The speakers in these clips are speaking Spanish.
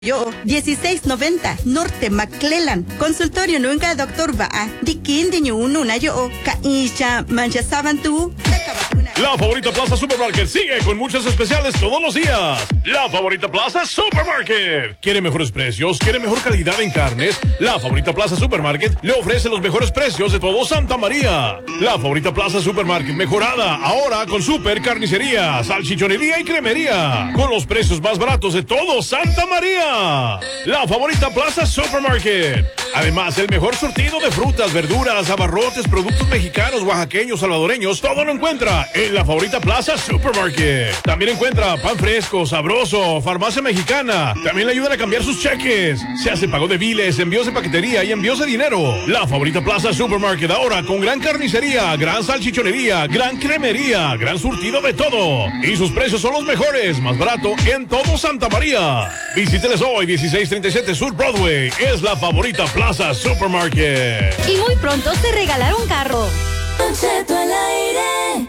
Yo, 1690, Norte McClellan. Consultorio nunca, doctor va. Dikin de una yo, Kaisha, mancha sabantu. La Favorita Plaza Supermarket sigue con muchos especiales todos los días. La Favorita Plaza Supermarket. ¿Quiere mejores precios? ¿Quiere mejor calidad en carnes? La Favorita Plaza Supermarket le ofrece los mejores precios de todo Santa María. La Favorita Plaza Supermarket mejorada, ahora con super carnicería, salchichonería y cremería. Con los precios más baratos de todo Santa María. La Favorita Plaza Supermarket. Además, el mejor surtido de frutas, verduras, abarrotes, productos mexicanos, oaxaqueños, salvadoreños, todo lo encuentra en La Favorita Plaza Supermarket. También encuentra pan fresco, sabroso, farmacia mexicana. También le ayudan a cambiar sus cheques. Se hace pago de biles, envíos de paquetería y envíos de dinero. La Favorita Plaza Supermarket ahora con gran carnicería, gran salchichonería, gran cremería, gran surtido de todo. Y sus precios son los mejores, más barato en todo Santa María. Visíteles hoy, 1637 Sur Broadway. Es La Favorita Plaza Supermarket. Y muy pronto te regalará un carro. Don Cheto al aire.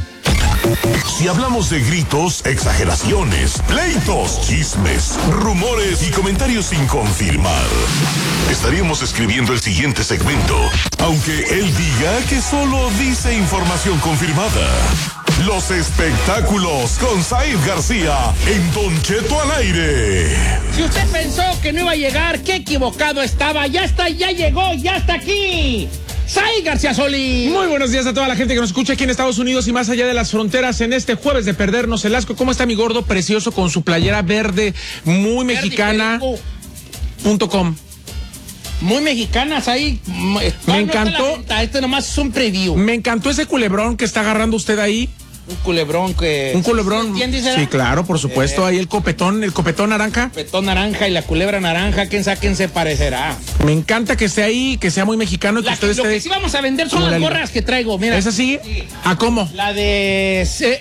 Si hablamos de gritos, exageraciones, pleitos, chismes, rumores y comentarios sin confirmar, estaríamos escribiendo el siguiente segmento, aunque él diga que solo dice información confirmada. Los espectáculos con Said García en Don Cheto al aire. Si usted pensó que no iba a llegar, qué equivocado estaba. Ya está, ya llegó, ya está aquí. Said García Solís. Muy buenos días a toda la gente que nos escucha aquí en Estados Unidos y más allá de las fronteras en este jueves de perdernos el asco. ¿Cómo está mi gordo precioso con su playera verde muy mexicana.com? Muy mexicanas ahí. Me encantó. Este nomás es un preview. Me encantó ese culebrón que está agarrando usted ahí. Un culebrón que... Un culebrón. ¿Entiendes? Sí, claro, por supuesto. Ahí el copetón naranja. El copetón naranja y la culebra naranja. ¿Quién sabe quién se parecerá? Me encanta que esté ahí, que sea muy mexicano y que usted esté... Lo que sí vamos a vender son las gorras que traigo, mira. ¿Es así? Sí. ¿A cómo? La de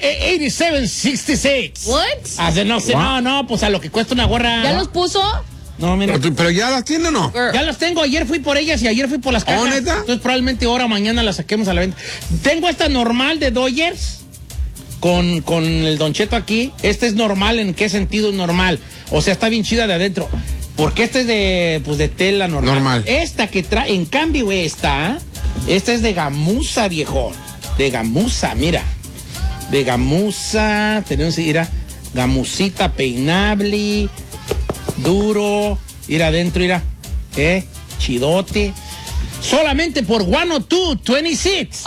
8766. ¿What? No sé, no, pues a lo que cuesta una gorra. ¿Ya los puso? No, mira. ¿Pero ya las tiene o no? Ya las tengo, ayer fui por ellas y ayer fui por las cajas. ¿Neta? Entonces probablemente ahora o mañana las saquemos a la venta. Tengo esta normal de Dodgers con el Don Cheto aquí. Esta es normal, ¿en qué sentido es normal? O sea, está bien chida de adentro. Porque esta es de tela normal. Esta que trae, en cambio esta es de gamuza, viejo. De gamuza, mira. De gamuza, tenemos, mira, gamusita peinable, duro, mira adentro, mira, chidote. Solamente por 102.26.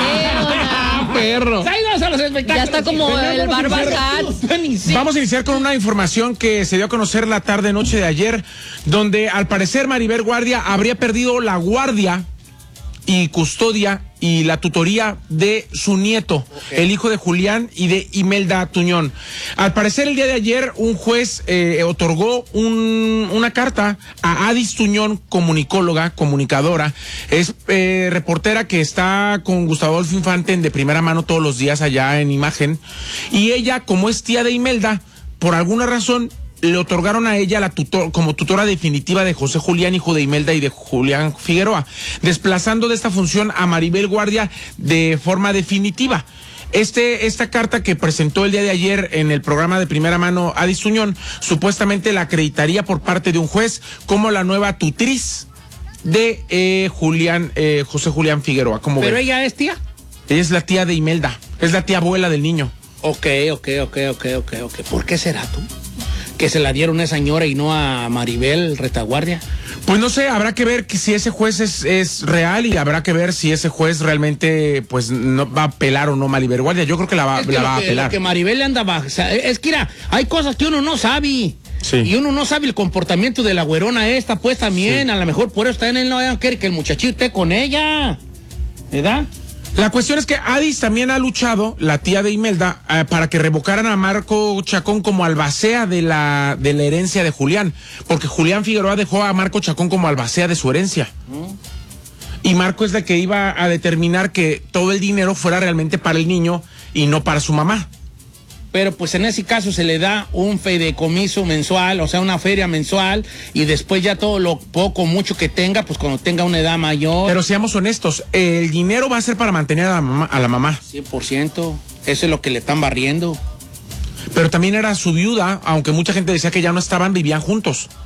Perro. Saludos a los espectáculos. Ya está como el Barbacat. Vamos a iniciar con una información que se dio a conocer la tarde-noche de ayer, donde al parecer Maribel Guardia habría perdido la guardia y custodia y la tutoría de su nieto, el hijo de Julián y de Imelda Tuñón. Al parecer el día de ayer un juez otorgó una carta a Adis Tuñón, comunicadora, es reportera que está con Gustavo Adolfo Infante de primera mano todos los días allá en Imagen, y ella, como es tía de Imelda, por alguna razón le otorgaron a ella como tutora definitiva de José Julián, hijo de Imelda y de Julián Figueroa, desplazando de esta función a Maribel Guardia de forma definitiva. Esta carta que presentó el día de ayer en el programa de primera mano Adis Tuñón, supuestamente la acreditaría por parte de un juez como la nueva tutriz de José Julián Figueroa. ¿Pero ella es tía? Ella es la tía de Imelda, es la tía abuela del niño. Ok. ¿Por qué será tú? ¿Que se la dieron a esa señora y no a Maribel Retaguardia? Pues no sé, habrá que ver que si ese juez es real y habrá que ver si ese juez realmente pues no va a apelar o no a Maribel Guardia. Yo creo que la va a apelar. Lo que Maribel le anda bajo, o sea, es que mira, hay cosas que uno no sabe. Sí. Y uno no sabe el comportamiento de la güerona esta, pues también, sí. A lo mejor por eso también él no quiere que el muchachito esté con ella, ¿verdad? La cuestión es que Adis también ha luchado, la tía de Imelda, para que revocaran a Marco Chacón como albacea de la herencia de Julián, porque Julián Figueroa dejó a Marco Chacón como albacea de su herencia. Y Marco es la que iba a determinar que todo el dinero fuera realmente para el niño y no para su mamá. Pero pues en ese caso se le da un fideicomiso mensual, o sea, una feria mensual, y después ya todo lo poco, mucho que tenga, pues cuando tenga una edad mayor. Pero seamos honestos, el dinero va a ser para mantener a la mamá. 100%, eso es lo que le están barriendo. Pero también era su viuda, aunque mucha gente decía que ya no estaban, vivían juntos.